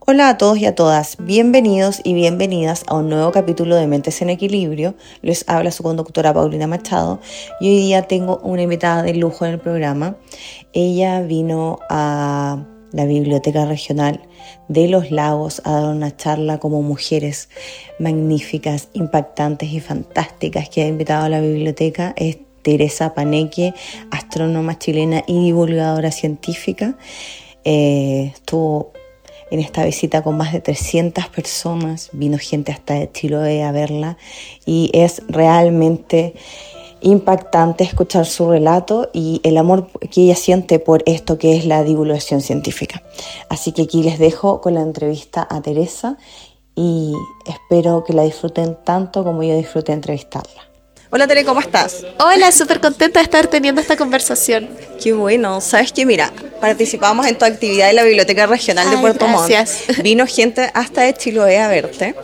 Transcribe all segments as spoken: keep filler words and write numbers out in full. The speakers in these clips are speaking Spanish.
Hola a todos y a todas, bienvenidos y bienvenidas a un nuevo capítulo de Mentes en Equilibrio. Les habla su conductora Paulina Machado y hoy día tengo una invitada de lujo en el programa. Ella vino a la Biblioteca Regional de Los Lagos a dar una charla como mujeres magníficas, impactantes y fantásticas que ha invitado a la biblioteca. Es Teresa Paneque, astrónoma chilena y divulgadora científica. Eh, estuvo en esta visita con más de trescientas personas, vino gente hasta de Chiloé a verla y es realmente impactante escuchar su relato y el amor que ella siente por esto que es la divulgación científica. Así que aquí les dejo con la entrevista a Teresa y espero que la disfruten tanto como yo disfruté entrevistarla. Hola Tere, ¿cómo estás? Hola, súper contenta de estar teniendo esta conversación. Qué bueno, sabes que mira, participamos en tu actividad en la Biblioteca Regional Ay, de Puerto Montt. gracias. Vino gente hasta de Chiloé a verte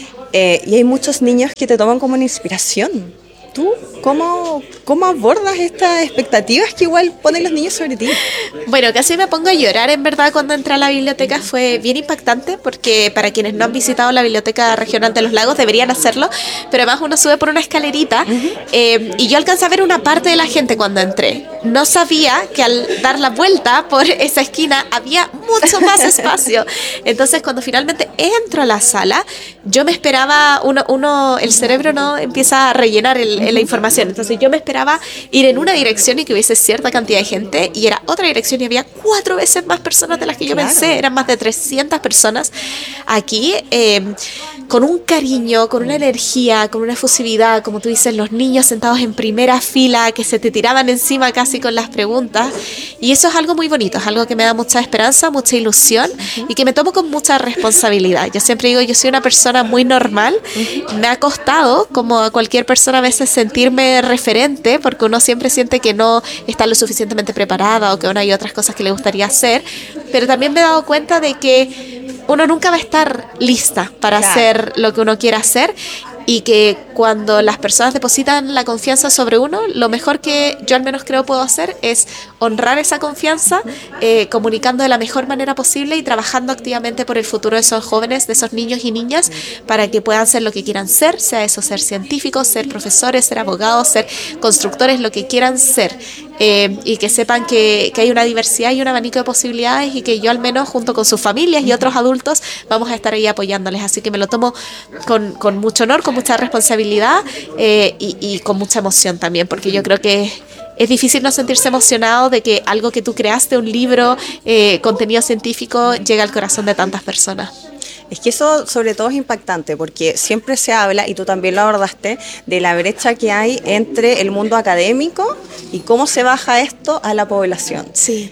eh, y hay muchos niños que te toman como una inspiración. ¿Tú cómo, cómo abordas estas expectativas que igual ponen los niños sobre ti? Bueno, casi me pongo a llorar en verdad cuando entré a la biblioteca. Fue bien impactante porque para quienes no han visitado la Biblioteca Regional de Los Lagos deberían hacerlo, pero además uno sube por una escalerita uh-huh. eh, y yo alcancé a ver una parte de la gente cuando entré. No sabía que al dar la vuelta por esa esquina había mucho más espacio. Entonces cuando finalmente entro a la sala, yo me esperaba, uno, uno el cerebro no empieza a rellenar el, la información. Entonces yo me esperaba ir en una dirección y que hubiese cierta cantidad de gente y era otra dirección y había cuatro veces más personas de las que yo claro. pensé. Eran más de trescientas personas aquí eh, con un cariño, con una energía, con una efusividad, como tú dices, los niños sentados en primera fila que se te tiraban encima casi con las preguntas y eso es algo muy bonito, es algo que me da mucha esperanza, mucha ilusión uh-huh. y que me tomo con mucha responsabilidad. Yo siempre digo, yo soy una persona muy normal, uh-huh. me ha costado, como a cualquier persona a veces, sentirme referente porque uno siempre siente que no está lo suficientemente preparada o que aún hay otras cosas que le gustaría hacer, pero también me he dado cuenta de que uno nunca va a estar lista para claro. hacer lo que uno quiera hacer y que cuando las personas depositan la confianza sobre uno, lo mejor que yo al menos creo puedo hacer es honrar esa confianza, eh, comunicando de la mejor manera posible y trabajando activamente por el futuro de esos jóvenes, de esos niños y niñas, para que puedan ser lo que quieran ser, sea eso ser científicos, ser profesores, ser abogados, ser constructores, lo que quieran ser. Eh, y que sepan que, que hay una diversidad y un abanico de posibilidades y que yo al menos junto con sus familias y otros adultos vamos a estar ahí apoyándoles, así que me lo tomo con, con mucho honor, con mucha responsabilidad eh, y, y con mucha emoción también, porque yo creo que es difícil no sentirse emocionado de que algo que tú creaste, un libro, eh, contenido científico, llegue al corazón de tantas personas. Es que eso sobre todo es impactante porque siempre se habla, y tú también lo abordaste, de la brecha que hay entre el mundo académico y cómo se baja esto a la población. Sí.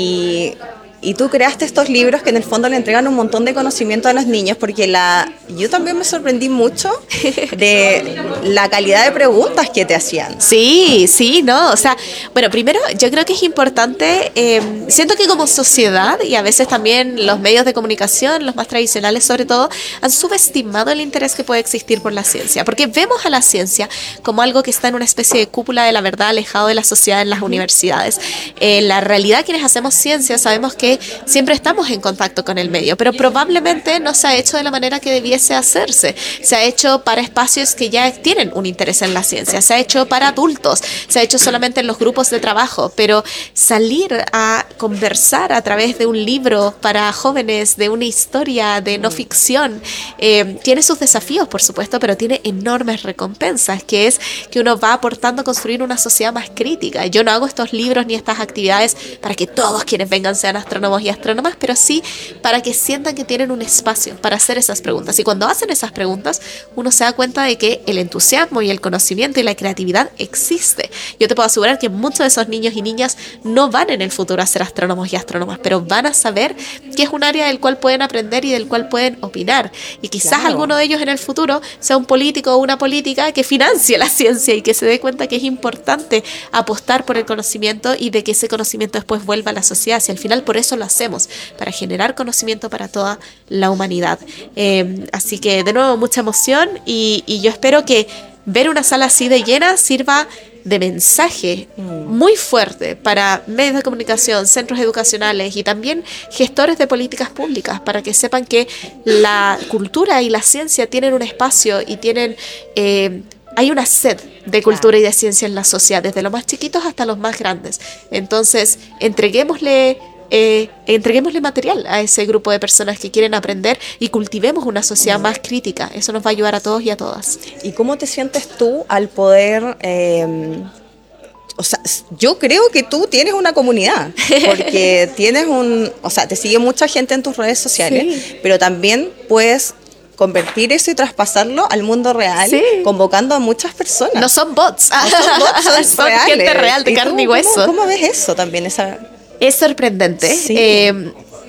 Y, y tú creaste estos libros que en el fondo le entregan un montón de conocimiento a los niños porque la, yo también me sorprendí mucho de la calidad de preguntas que te hacían. Sí, sí, no, o sea, bueno, primero yo creo que es importante, eh, siento que como sociedad y a veces también los medios de comunicación, los más tradicionales sobre todo, han subestimado el interés que puede existir por la ciencia, porque vemos a la ciencia como algo que está en una especie de cúpula de la verdad, alejado de la sociedad en las universidades. En la realidad, quienes hacemos ciencia sabemos que siempre estamos en contacto con el medio, pero probablemente no se ha hecho de la manera que debiese hacerse. Se ha hecho para espacios que ya tienen un interés en la ciencia, se ha hecho para adultos, se ha hecho solamente en los grupos de trabajo, pero salir a conversar a través de un libro para jóvenes, de una historia de no ficción, eh, tiene sus desafíos, por supuesto, pero tiene enormes recompensas, que es que uno va aportando a construir una sociedad más crítica. Yo no hago estos libros ni estas actividades para que todos quienes vengan sean astrónomos y astrónomas, pero sí para que sientan que tienen un espacio para hacer esas preguntas. Y cuando hacen esas preguntas, uno se da cuenta de que el entusiasmo y el conocimiento y la creatividad existe. Yo te puedo asegurar que muchos de esos niños y niñas no van en el futuro a ser astrónomos y astrónomas, pero van a saber que es un área del cual pueden aprender y del cual pueden opinar. Y quizás claro. alguno de ellos en el futuro sea un político o una política que financie la ciencia y que se dé cuenta que es importante apostar por el conocimiento y de que ese conocimiento después vuelva a la sociedad. Si al final por eso lo hacemos, para generar conocimiento para toda la humanidad. Eh, así que de nuevo mucha emoción y, y yo espero que ver una sala así de llena sirva de mensaje muy fuerte para medios de comunicación, centros educacionales y también gestores de políticas públicas, para que sepan que la cultura y la ciencia tienen un espacio y tienen... Eh, hay una sed de cultura y de ciencia en la sociedad, desde los más chiquitos hasta los más grandes. Entonces, entreguémosle... Eh, entreguémosle material a ese grupo de personas que quieren aprender y cultivemos una sociedad más crítica. Eso nos va a ayudar a todos y a todas. ¿Y cómo te sientes tú al poder... Eh, o sea, yo creo que tú tienes una comunidad, porque tienes un... O sea, te sigue mucha gente en tus redes sociales, sí, pero también puedes convertir eso y traspasarlo al mundo real, sí, convocando a muchas personas. No son bots. No son bots, son, son reales. Gente real de carne y hueso. ¿Cómo, cómo ves eso también? Esa... Es sorprendente. Sí. Eh,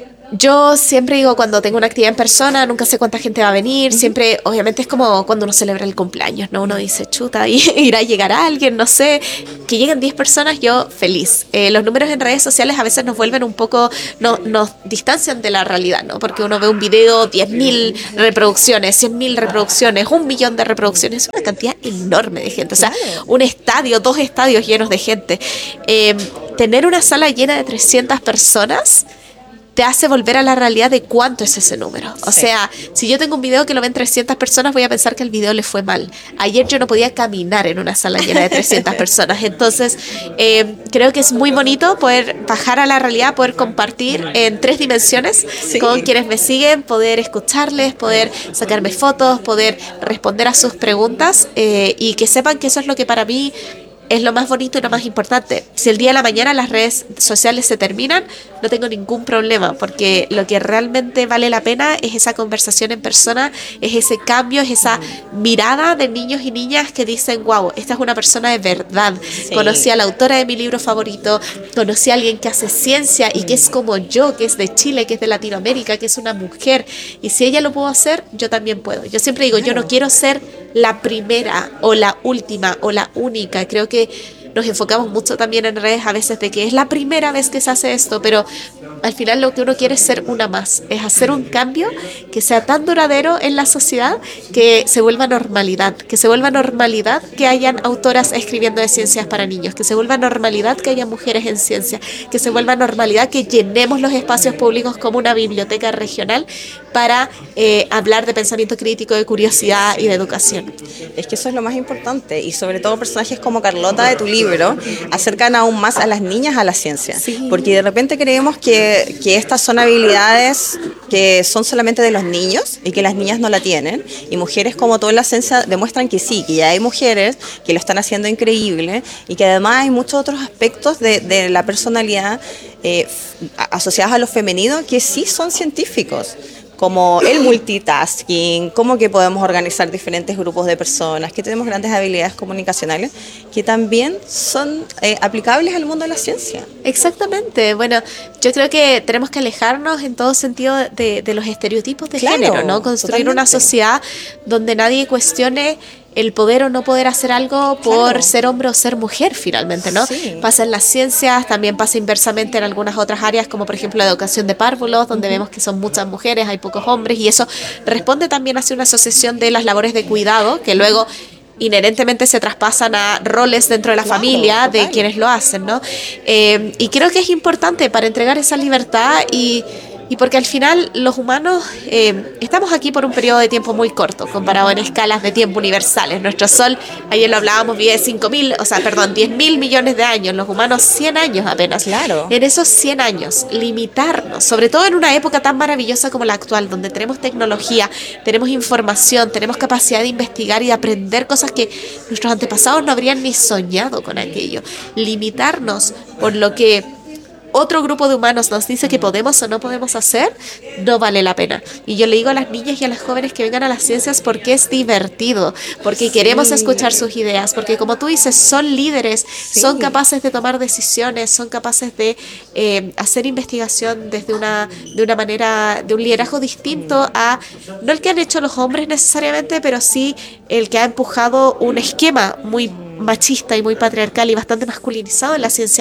yo siempre digo, cuando tengo una actividad en persona, nunca sé cuánta gente va a venir. Uh-huh. Siempre, obviamente, es como cuando uno celebra el cumpleaños, ¿no? Uno dice, chuta, y irá a llegar a alguien, no sé. Que lleguen diez personas, yo feliz. Eh, los números en redes sociales a veces nos vuelven un poco, no, nos distancian de la realidad, ¿no? Porque uno ve un video, diez mil reproducciones, cien mil reproducciones, un millón de reproducciones. Es una cantidad enorme de gente. O sea, un estadio, dos estadios llenos de gente. Eh, tener una sala llena de trescientas personas te hace volver a la realidad de cuánto es ese número. O sí. sea, si yo tengo un video que lo ven trescientas personas, voy a pensar que el video le fue mal. Ayer yo no podía caminar en una sala llena de trescientas personas. Entonces, eh, creo que es muy bonito poder bajar a la realidad, poder compartir en tres dimensiones sí. con quienes me siguen, poder escucharles, poder sacarme fotos, poder responder a sus preguntas eh, y que sepan que eso es lo que para mí es lo más bonito y lo más importante. Si el día de la mañana las redes sociales se terminan, no tengo ningún problema, porque lo que realmente vale la pena es esa conversación en persona, es ese cambio, es esa mirada de niños y niñas que dicen, wow, esta es una persona de verdad. Sí. Conocí a la autora de mi libro favorito, conocí a alguien que hace ciencia y que es como yo, que es de Chile, que es de Latinoamérica, que es una mujer. Y si ella lo pudo hacer, yo también puedo. Yo siempre digo, claro, yo no quiero ser la primera o la última o la única. Creo que nos enfocamos mucho también en redes a veces de que es la primera vez que se hace esto, pero al final lo que uno quiere es ser una más, es hacer un cambio que sea tan duradero en la sociedad que se vuelva normalidad, que se vuelva normalidad que hayan autoras escribiendo de ciencias para niños, que se vuelva normalidad que haya mujeres en ciencia, que se vuelva normalidad que llenemos los espacios públicos como una biblioteca regional para eh, hablar de pensamiento crítico, de curiosidad y de educación. Es que eso es lo más importante, y sobre todo personajes como Carlota de tu libro acercan aún más a las niñas a la ciencia, sí. porque de repente creemos que, que estas son habilidades que son solamente de los niños y que las niñas no la tienen, y mujeres como tú en la ciencia demuestran que sí, que ya hay mujeres que lo están haciendo increíble y que además hay muchos otros aspectos de, de la personalidad eh, asociados a lo femenino que sí son científicos, como el multitasking, cómo que podemos organizar diferentes grupos de personas, que tenemos grandes habilidades comunicacionales que también son eh, aplicables al mundo de la ciencia. Exactamente. Bueno, yo creo que tenemos que alejarnos en todo sentido de, de los estereotipos de claro, género, ¿no? Construir totalmente. Una sociedad donde nadie cuestione el poder o no poder hacer algo por claro. ser hombre o ser mujer finalmente, ¿no? Sí. Pasa en las ciencias, también pasa inversamente en algunas otras áreas, como por ejemplo la educación de párvulos, donde uh-huh. vemos que son muchas mujeres, hay pocos hombres, y eso responde también hacia una asociación de las labores de cuidado, que luego inherentemente se traspasan a roles dentro de la claro, familia de total. Quienes lo hacen, ¿no? Eh, y creo que es importante para entregar esa libertad y Y porque al final los humanos eh, estamos aquí por un periodo de tiempo muy corto, comparado en escalas de tiempo universales. Nuestro Sol, ayer lo hablábamos, vive cinco mil, o sea, perdón, diez mil millones de años, los humanos cien años apenas. Claro. En esos cien años, limitarnos, sobre todo en una época tan maravillosa como la actual, donde tenemos tecnología, tenemos información, tenemos capacidad de investigar y de aprender cosas que nuestros antepasados no habrían ni soñado con aquello. Limitarnos por lo que otro grupo de humanos nos dice que podemos o no podemos hacer, no vale la pena. Y yo le digo a las niñas y a las jóvenes que vengan a las ciencias porque es divertido, porque sí. queremos escuchar sus ideas, porque como tú dices, son líderes, sí. son capaces de tomar decisiones, son capaces de eh, hacer investigación desde una, de una manera, de un liderazgo distinto a, no el que han hecho los hombres necesariamente, pero sí el que ha empujado un esquema muy machista y muy patriarcal y bastante masculinizado en la ciencia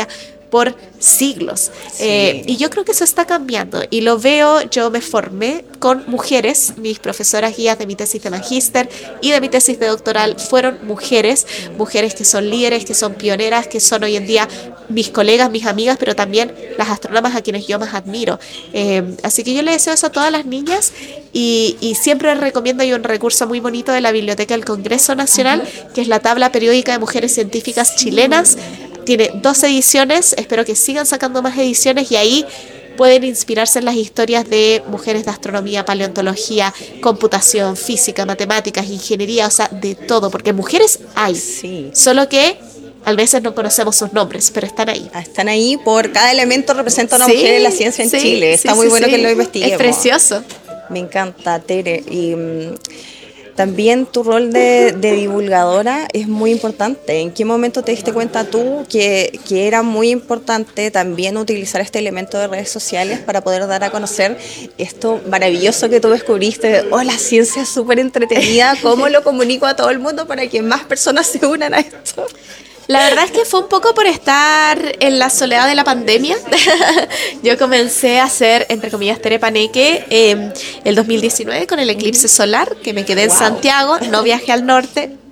por siglos. Sí. Eh, y yo creo que eso está cambiando y lo veo, yo me formé con mujeres, mis profesoras guías de mi tesis de magíster y de mi tesis de doctoral fueron mujeres, mujeres que son líderes, que son pioneras, que son hoy en día mis colegas, mis amigas, pero también las astrónomas a quienes yo más admiro. Eh, así que yo le deseo eso a todas las niñas y, y siempre recomiendo, hay un recurso muy bonito de la Biblioteca del Congreso Nacional, uh-huh. que es la tabla periódica de mujeres científicas chilenas. Tiene dos ediciones, espero que sigan sacando más ediciones y ahí pueden inspirarse en las historias de mujeres de astronomía, paleontología, computación, física, matemáticas, ingeniería, o sea, de todo, porque mujeres hay, sí. solo que a veces no conocemos sus nombres, pero están ahí. Están ahí por cada elemento representa a una sí, mujer en la ciencia en sí, Chile. Está sí, muy sí, bueno sí. que lo investiguemos. Es precioso. Me encanta, Tere. Y um, también tu rol de, de divulgadora es muy importante. ¿En qué momento te diste cuenta tú que, que era muy importante también utilizar este elemento de redes sociales para poder dar a conocer esto maravilloso que tú descubriste? Oh, la ciencia es súper entretenida. ¿Cómo lo comunico a todo el mundo para que más personas se unan a esto? La verdad es que fue un poco por estar en la soledad de la pandemia. Yo comencé a hacer, entre comillas, terepaneque eh, el dos mil diecinueve con el eclipse solar, que me quedé en wow. Santiago, no viajé al norte,